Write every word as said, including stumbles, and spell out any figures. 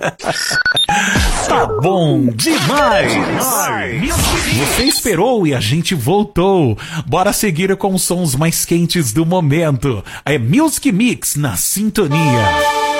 Tá bom demais! Você esperou e a gente voltou. Bora seguir com os sons mais quentes do momento. É Music Mix na sintonia.